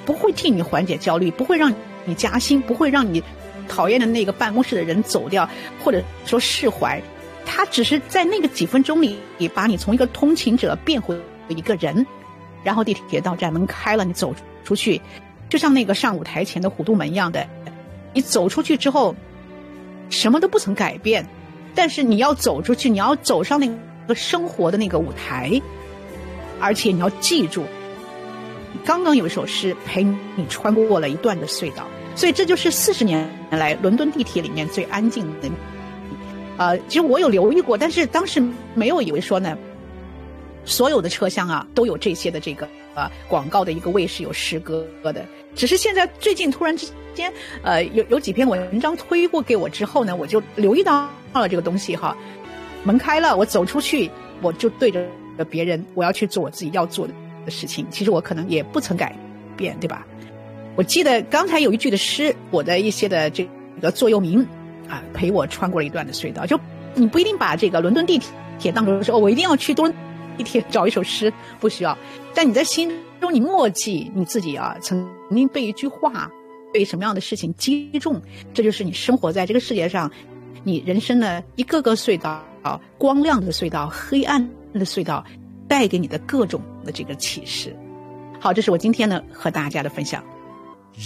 不会替你缓解焦虑，不会让你加薪，不会让你讨厌的那个办公室的人走掉，或者说释怀。他只是在那个几分钟里把你从一个通勤者变回一个人。然后地铁到站门开了，你走出去，就像那个上舞台前的虎度门一样的，你走出去之后什么都不曾改变，但是你要走出去，你要走上那个生活的那个舞台，而且你要记住刚刚有一首诗陪你穿过了一段的隧道。所以这就是40年来伦敦地铁里面最安静的其实我有留意过，但是当时没有以为说呢所有的车厢啊都有这些的这个广告的一个位是有诗歌的。只是现在最近突然之间有几篇文章推过给我之后呢，我就留意到了这个东西哈。门开了，我走出去，我就对着别人，我要去做我自己要做的事情。其实我可能也不曾改变，对吧？我记得刚才有一句的诗，我的一些的这个座右铭陪我穿过了一段的隧道。就你不一定把这个伦敦地铁当成说我一定要去多伦地铁找一首诗，不需要。但你在心中你默记你自己曾经被一句话被什么样的事情击中，这就是你生活在这个世界上你人生的一个个隧道，光亮的隧道，黑暗的隧道，带给你的各种的这个启示。好，这是我今天呢和大家的分享。